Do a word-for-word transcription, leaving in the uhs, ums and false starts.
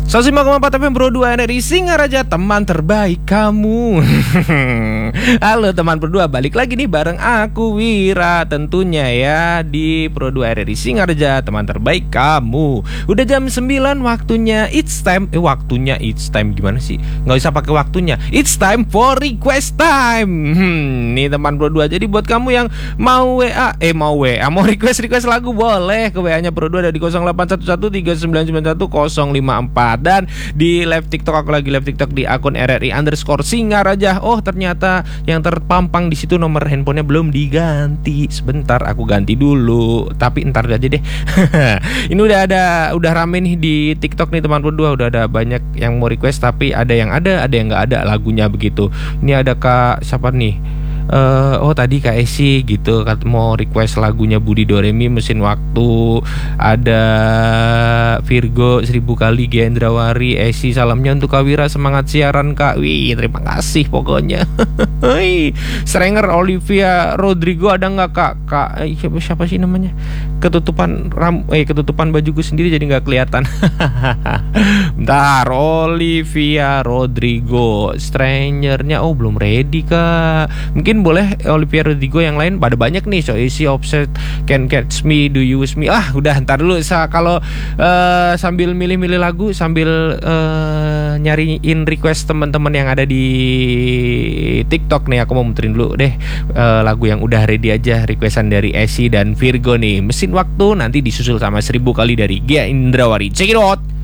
seratus lima koma empat F M Pro dua R R I Singaraja, teman terbaik kamu. Halo teman Pro dua, balik lagi nih bareng aku Wira tentunya ya di Pro dua R R I Singaraja, teman terbaik kamu. Udah jam sembilan waktunya it's time. Eh waktunya it's time gimana sih? Nggak usah pakai waktunya. It's time for request time. Hmm, nih teman Pro dua. Jadi buat kamu yang mau W A, eh mau W A, mau request request lagu boleh ke W A-nya Pro dua dari nol delapan satu satu tiga sembilan sembilan satu nol lima empat. Dan di live TikTok, aku lagi live TikTok di akun R R I underscore Singaraja. Oh ternyata yang terpampang di situ nomor handphonenya belum diganti. Sebentar aku ganti dulu. Tapi ntar aja deh. Ini udah ada, udah rame nih di TikTok nih teman berdua. Udah ada banyak yang mau request, tapi ada yang ada, ada yang nggak ada lagunya begitu. Ini ada Kak siapa nih? Uh, oh tadi Kak Esi gitu mau request lagunya Budi Doremi Mesin Waktu. Ada Virgo seribu kali Gendrawari. Esi salamnya untuk Kak Wira, semangat siaran Kak. Wih terima kasih pokoknya. Strenger Olivia Rodrigo ada nggak Kak? Kak eh, siapa, siapa sih namanya? Ketutupan ram eh ketutupan bajuku sendiri jadi nggak kelihatan. Bentar, Olivia Rodrigo Strangernya oh belum ready Kak. Mungkin boleh Olivia Rodrigo yang lain, pada banyak nih. So Easy, Offset, Can Catch Me, Do You Wish Me. Ah udah ntar dulu. Kalau uh, sambil milih-milih lagu, sambil uh, nyariin request teman-teman yang ada di TikTok nih, aku mau muterin dulu deh uh, lagu yang udah ready aja, requestan dari Esi dan Virgo nih. Mesin Waktu, nanti disusul sama seribu kali dari Gia Indrawari. Check it out.